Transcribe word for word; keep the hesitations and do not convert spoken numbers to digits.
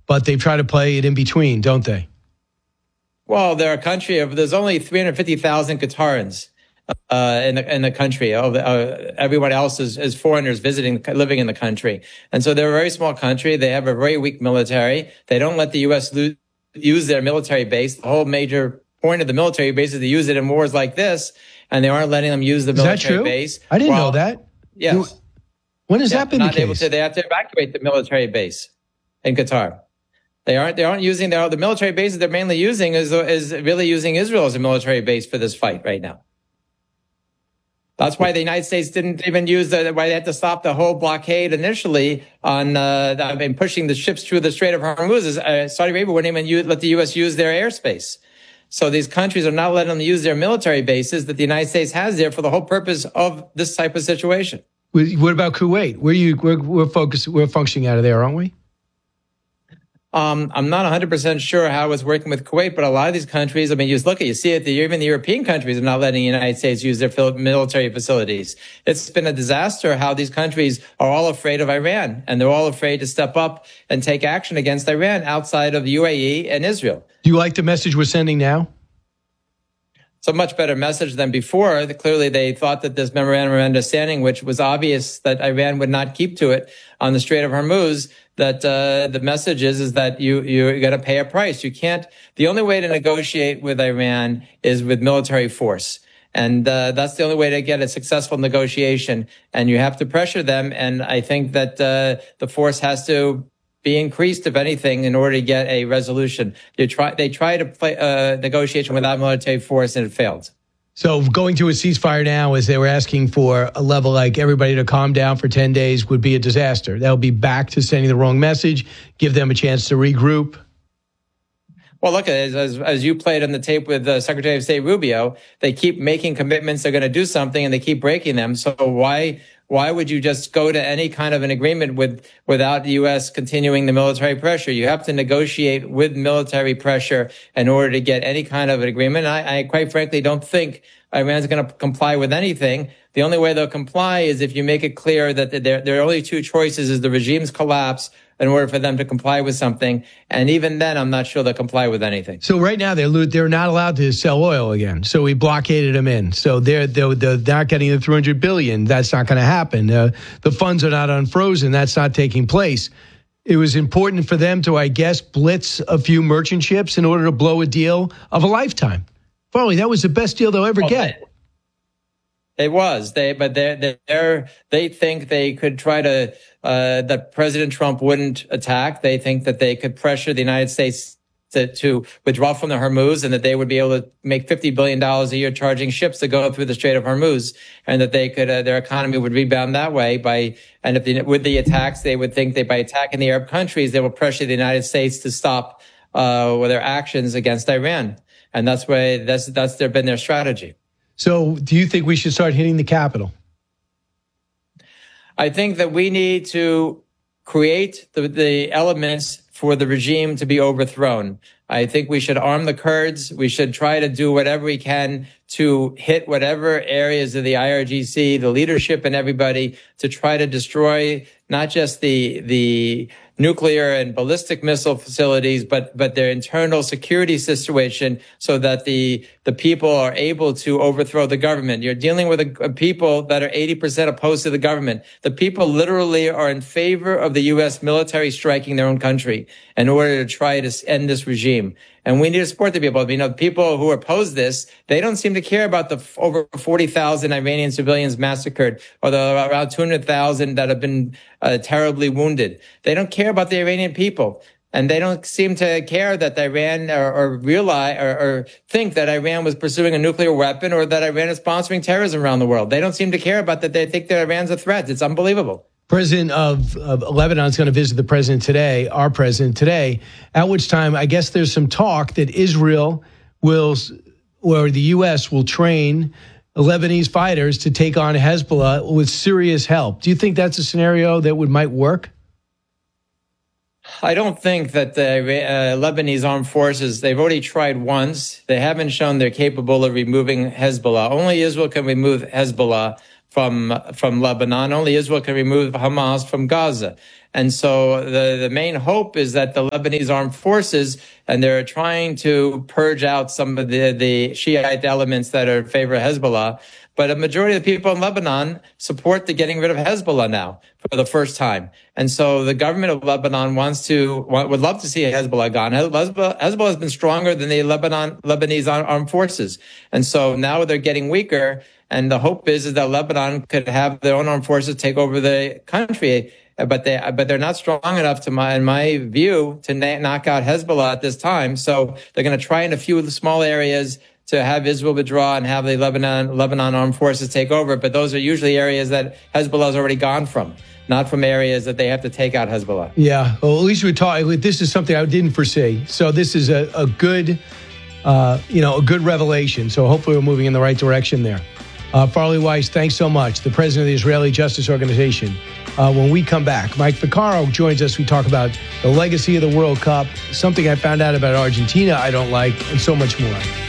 but they try to play it in between, don't they? Well, they're a country of, there's only three hundred fifty thousand Qatarans uh, in the in the country. Uh, everyone else is, is foreigners visiting, living in the country. And so they're a very small country. They have a very weak military. They don't let the U S lo- use their military base. The whole major point of the military base is to use it in wars like this, and they aren't letting them use the military is that true? base. I didn't well, know that. Yes. You, when has yeah, that been not the case? Able to, they have to evacuate the military base in Qatar. They aren't. They aren't using their the military bases. They're mainly using is is really using Israel as a military base for this fight right now. That's why the United States didn't even use the. Why they had to stop the whole blockade initially on. Uh, I mean, pushing the ships through the Strait of Hormuz. Is, uh, Saudi Arabia wouldn't even use, let the U S use their airspace. So these countries are not letting them use their military bases that the United States has there for the whole purpose of this type of situation. What about Kuwait? Where you we're, we're focused. We're functioning out of there, aren't we? Um, I'm not one hundred percent sure how it's working with Kuwait, but a lot of these countries, I mean, you just look at, you see it, the, even the European countries are not letting the United States use their military facilities. It's been a disaster how these countries are all afraid of Iran, and they're all afraid to step up and take action against Iran outside of the U A E and Israel. Do you like the message we're sending now? It's a much better message than before. Clearly, they thought that this memorandum of understanding, which was obvious that Iran would not keep to it on the Strait of Hormuz, that uh, the message is, is that you, you're going to pay a price. You can't, the only way to negotiate with Iran is with military force. And uh, that's the only way to get a successful negotiation. And you have to pressure them. And I think that uh, the force has to be increased, if anything, in order to get a resolution. They try, they try to play a uh, negotiation without military force, and it failed. So going to a ceasefire now, as they were asking for a level like everybody to calm down for ten days, would be a disaster. That would be back to sending the wrong message, give them a chance to regroup. Well, look, as, as, as you played on the tape with uh, Secretary of State Rubio, they keep making commitments they're going to do something, and they keep breaking them. So why why would you just go to any kind of an agreement with without the U S continuing the military pressure? You have to negotiate with military pressure in order to get any kind of an agreement. I, I quite frankly don't think Iran's going to comply with anything. The only way they'll comply is if you make it clear that there, there are only two choices: is the regime's collapse in order for them to comply with something. And even then, I'm not sure they'll comply with anything. So right now, they're they're not allowed to sell oil again. So we blockaded them in. So they're, they're, they're not getting the three hundred billion dollars. That's not going to happen. Uh, the funds are not unfrozen. That's not taking place. It was important for them to, I guess, blitz a few merchant ships in order to blow a deal of a lifetime. Finally, that was the best deal they'll ever well, get. It was they, but they they they think they could try to uh, that President Trump wouldn't attack. They think that they could pressure the United States to, to withdraw from the Hormuz, and that they would be able to make fifty billion dollars a year charging ships to go through the Strait of Hormuz, and that they could uh, their economy would rebound that way by. And if the, with the attacks, they would think that by attacking the Arab countries, they will pressure the United States to stop uh, with their actions against Iran, and that's why that's that's their been their strategy. So do you think we should start hitting the Capitol? I think that we need to create the, the elements for the regime to be overthrown. I think we should arm the Kurds. We should try to do whatever we can to hit whatever areas of the I R G C, the leadership and everybody, to try to destroy not just the, the nuclear and ballistic missile facilities, but, but their internal security situation, so that the, the people are able to overthrow the government. You're dealing with a, a people that are eighty percent opposed to the government. The people literally are in favor of the U S military striking their own country in order to try to end this regime. And we need to support the people. You know, people who oppose this, they don't seem to care about the f- over forty thousand Iranian civilians massacred, or the around two hundred thousand that have been uh, terribly wounded. They don't care about the Iranian people. And they don't seem to care that Iran or, or realize or, or think that Iran was pursuing a nuclear weapon, or that Iran is sponsoring terrorism around the world. They don't seem to care about that. They think that Iran's a threat. It's unbelievable. President of, of Lebanon is going to visit the president today, our president today, at which time I guess there's some talk that Israel will, or the U S will train Lebanese fighters to take on Hezbollah with serious help. Do you think that's a scenario that would might work? I don't think that the uh, Lebanese armed forces, they've already tried once. They haven't shown they're capable of removing Hezbollah. Only Israel can remove Hezbollah from from Lebanon. Only Israel can remove Hamas from Gaza. And so the, the main hope is that the Lebanese armed forces, and they're trying to purge out some of the, the Shiite elements that are in favor of Hezbollah. But a majority of the people in Lebanon support the getting rid of Hezbollah now for the first time. And so the government of Lebanon wants to, would love to see Hezbollah gone. Hezbollah, Hezbollah has been stronger than the Lebanon, Lebanese armed forces. And so now they're getting weaker. And the hope is, is that Lebanon could have their own armed forces take over the country. But they, but they're not strong enough, to my, in my view, to na- knock out Hezbollah at this time. So they're going to try in a few of the small areas to have Israel withdraw and have the Lebanon, Lebanon armed forces take over. But those are usually areas that Hezbollah has already gone from, not from areas that they have to take out Hezbollah. Yeah, well, at least we're talking. This is something I didn't foresee. So this is a, a good, uh, you know, a good revelation. So hopefully we're moving in the right direction there. Uh, Farley Weiss, thanks so much. The president of the Israeli Justice Organization. Uh, when we come back, Mike Vaccaro joins us. We talk about the legacy of the World Cup, something I found out about Argentina I don't like, and so much more.